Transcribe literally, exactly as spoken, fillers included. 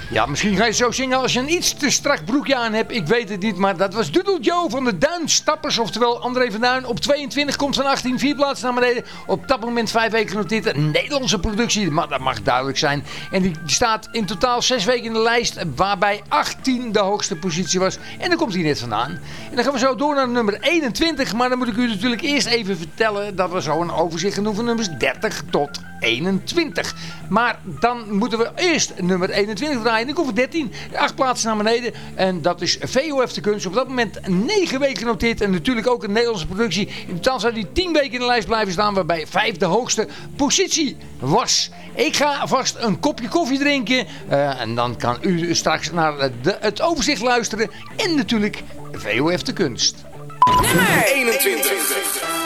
Ja, misschien ga je zo zingen als je een iets te strak broekje aan hebt. Ik weet het niet, maar dat was Doodle Joe van de Duinstappers. Oftewel André van Duin. Op tweeëntwintig komt van achttien, vier plaatsen naar beneden. Op dat moment vijf weken genoteerd. Een Nederlandse productie, maar dat mag duidelijk zijn. En die staat in totaal zes weken in de lijst. Waarbij achttien de hoogste positie was. En daar komt hij net vandaan. En dan gaan we zo door naar nummer eenentwintig. Maar dan moet ik u natuurlijk eerst even vertellen dat we zo een overzicht gaan doen van nummers dertig tot eenentwintig. Maar dan moeten we eerst nummer eenentwintig draaien. Dan komt er dertien, acht plaatsen naar beneden. En dat is V O F de Kunst. Op dat moment negen weken genoteerd. En natuurlijk ook een Nederlandse productie. In totaal zou die tien weken in de lijst blijven staan. Waarbij vijf de hoogste positie was. Ik ga vast een kopje koffie drinken. Uh, en dan kan u straks naar de, het overzicht luisteren. En natuurlijk V O F de Kunst. Nummer eenentwintig.